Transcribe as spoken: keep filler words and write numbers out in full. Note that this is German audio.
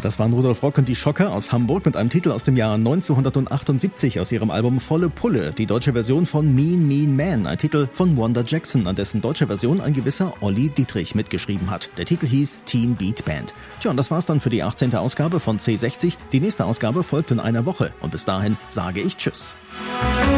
das waren Rudolf Rock und die Schocker aus Hamburg mit einem Titel aus dem Jahr neunzehnhundertachtundsiebzig aus ihrem Album Volle Pulle. Die deutsche Version von Mean Mean Man, ein Titel von Wanda Jackson, an dessen deutsche Version ein gewisser Olli Dietrich mitgeschrieben hat. Der Titel hieß Teen Beat Band. Tja, und das war's dann für die achtzehnte Ausgabe von C sechzig. Die nächste Ausgabe folgt in einer Woche und bis dahin sage ich Tschüss.